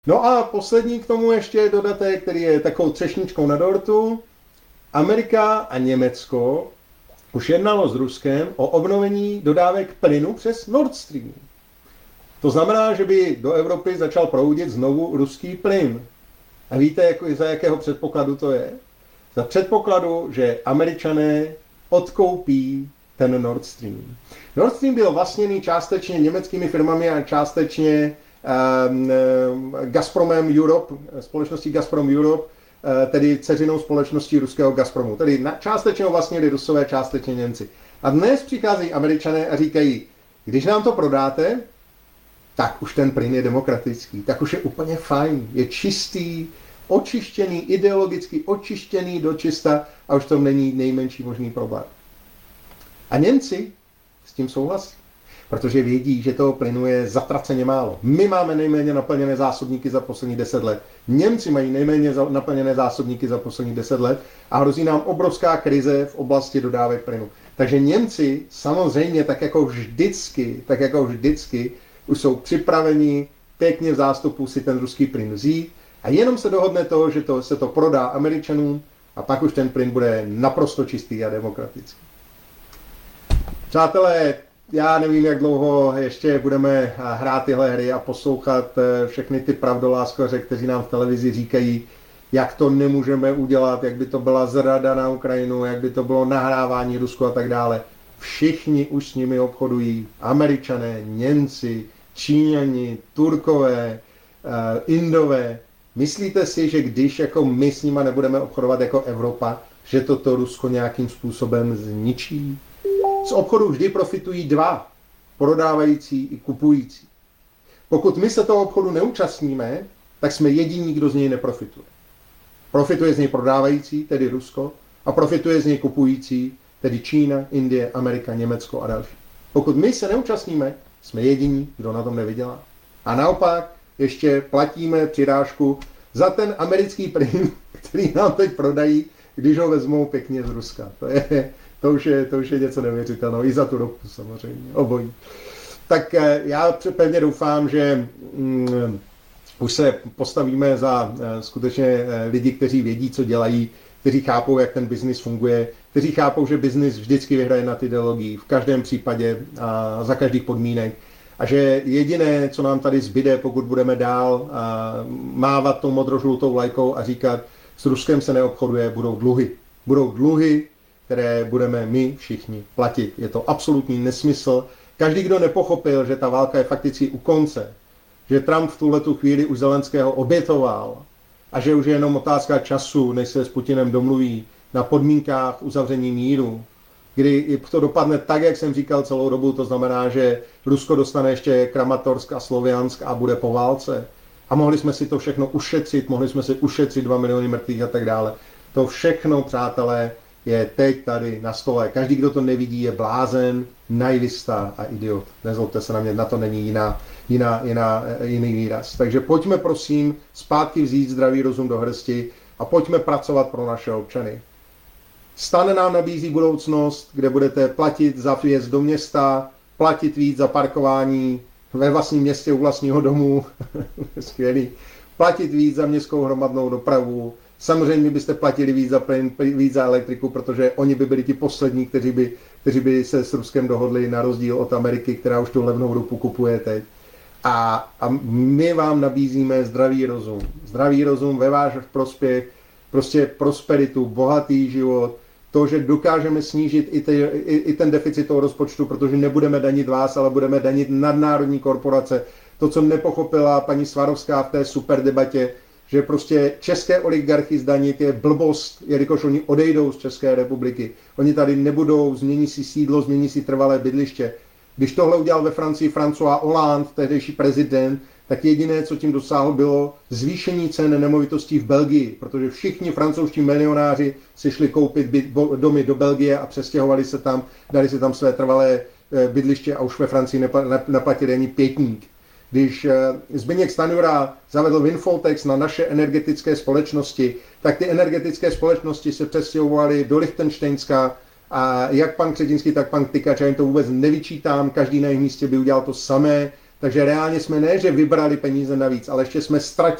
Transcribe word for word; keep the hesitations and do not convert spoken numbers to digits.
No a poslední k tomu ještě dodatek, který je takovou třešničkou na dortu. Amerika a Německo už jednalo s Ruskem o obnovení dodávek plynu přes Nord Stream. To znamená, že by do Evropy začal proudit znovu ruský plyn. A víte, jako, za jakého předpokladu to je? Za předpokladu, že Američané odkoupí ten Nord Stream. Nord Stream byl vlastněný částečně německými firmami a částečně um, Gazpromem Europe, společností Gazprom Europe, tedy dceřinou společností ruského Gazpromu. Tedy na, částečně ho vlastnili Rusové, částečně Němci. A dnes přicházejí Američané a říkají, když nám to prodáte, tak už ten plyn je demokratický, tak už je úplně fajn, je čistý, očištěný, ideologicky očištěný do čista a už to není nejmenší možný problém. A Němci s tím souhlasí, protože vědí, že toho plynu je zatraceně málo. My máme nejméně naplněné zásobníky za poslední deset let. Němci mají nejméně naplněné zásobníky za poslední deset let a hrozí nám obrovská krize v oblasti dodávek plynu. Takže Němci samozřejmě, tak jako vždycky, tak jako vždycky, už jsou připraveni pěkně v zástupu si ten ruský plyn vzít a jenom se dohodne to, že to, se to prodá Američanům a pak už ten plyn bude naprosto čistý a demokratický. Přátelé, já nevím, jak dlouho ještě budeme hrát tyhle hry a poslouchat všechny ty pravdoláskoře, kteří nám v televizi říkají, jak to nemůžeme udělat, jak by to byla zrada na Ukrajinu, jak by to bylo nahrávání Rusku a tak dále. Všichni už s nimi obchodují. Američané, Němci, Číňani, Turkové, Indové. Myslíte si, že když jako my s nima nebudeme obchodovat jako Evropa, že toto Rusko nějakým způsobem zničí? Z obchodu vždy profitují dva, prodávající i kupující. Pokud my se toho obchodu neúčastníme, tak jsme jediní, kdo z něj neprofituje. Profituje z něj prodávající, tedy Rusko, a profituje z něj kupující, tedy Čína, Indie, Amerika, Německo a další. Pokud my se neúčastníme, jsme jediní, kdo na tom nevydělá. A naopak ještě platíme přirážku za ten americký plyn, který nám teď prodají, když ho vezmou pěkně z Ruska. To je, to už je, to už je něco neuvěřitelného. I za tu ropu samozřejmě, obojí. Tak já pevně doufám, že mm, už se postavíme za skutečně lidi, kteří vědí, co dělají, kteří chápou, jak ten biznis funguje, kteří chápou, že biznis vždycky vyhraje nad ideologií, v každém případě a za každých podmínek. A že jediné, co nám tady zbyde, pokud budeme dál mávat tou modrožlutou vlajkou a říkat, s Ruskem se neobchoduje, budou dluhy. Budou dluhy, které budeme my všichni platit. Je to absolutní nesmysl. Každý, kdo nepochopil, že ta válka je fakticky u konce, že Trump v tuhletu chvíli už Zelenského obětoval a že už je jenom otázka času, než se s Putinem domluví na podmínkách uzavření míru, kdy to dopadne tak, jak jsem říkal celou dobu, to znamená, že Rusko dostane ještě Kramatorsk a Sloviansk a bude po válce. A mohli jsme si to všechno ušetřit, mohli jsme si ušetřit dva miliony mrtvých a tak dále. To všechno, přátelé, je teď tady na stole. Každý, kdo to nevidí, je blázen, naivista a idiot. Nezlobte se na mě, na to není jiná, jiná, jiná, jiný výraz. Takže pojďme prosím zpátky vzít zdravý rozum do hrsti a pojďme pracovat pro naše občany. Stan nám nabízí budoucnost, kde budete platit za vjezd do města, platit víc za parkování ve vlastním městě u vlastního domu, skvělý, platit víc za městskou hromadnou dopravu. Samozřejmě byste platili víc za plyn, víc za elektriku, protože oni by byli ti poslední, kteří by, kteří by se s Ruskem dohodli na rozdíl od Ameriky, která už tu levnou ropu kupuje teď. A, a my vám nabízíme zdravý rozum. Zdravý rozum ve váš prospěch, prostě prosperitu, bohatý život, to, že dokážeme snížit i, te, i, i ten deficit toho rozpočtu, protože nebudeme danit vás, ale budeme danit nadnárodní korporace. To, co nepochopila paní Svarovská v té super debatě, že prostě české oligarchy zdanit je blbost, jelikož oni odejdou z České republiky. Oni tady nebudou, změní si sídlo, změní si trvalé bydliště. Když tohle udělal ve Francii François Hollande, tehdejší prezident, tak jediné, co tím dosáhl, bylo zvýšení cen nemovitostí v Belgii, protože všichni francouzští milionáři si šli koupit byt, domy do Belgie a přestěhovali se tam, dali si tam své trvalé bydliště a už ve Francii neplatili ani pětník. Když Zbyněk Stanjura zavedl windfall tax na naše energetické společnosti, tak ty energetické společnosti se přestěhovaly do Lichtenštejnska a jak pan Křetínský, tak pan Tykač, já jim to vůbec nevyčítám, každý na jejich místě by udělal to samé, Takže reálně jsme ne, že vybrali peníze navíc, ale ještě jsme ztratili